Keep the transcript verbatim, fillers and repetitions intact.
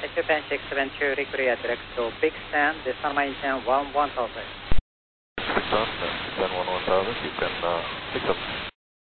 Japan six seven two, clear direct to Big Stand, decimal maintain one one thousand. Big Stand, descend one one thousand, you can uh, pick up.